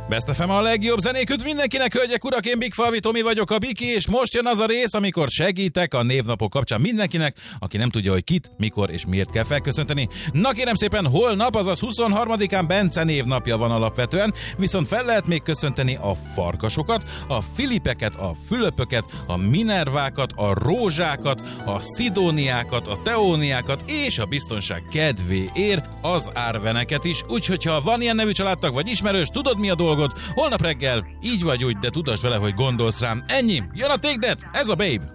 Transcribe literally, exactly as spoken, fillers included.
Best ef em a legjobb zenék mindenkinek, hölgyek, urak, én Big Falvi Tomi vagyok, a Biki, és most jön az a rész, amikor segítek a névnapok kapcsán mindenkinek, aki nem tudja, hogy kit, mikor és miért kell felköszönteni. Na kérem szépen, holnap, azaz huszonharmadikán Bence névnapja van alapvetően, viszont fel lehet még köszönteni a farkasokat, a Filipeket, a Fülöpöket, a Minervákat, a Rózsákat, a Szidóniákat, a Teóniákat és a biztonság kedvéért az Árveneket is, úgyhogy ha van ilyen nevű családtag vagy ismerős, tudod mi a dolgod, holnap reggel így vagy úgy, de tudasd vele, hogy gondolsz rám. Ennyi, jön a Take That, ez a Babe.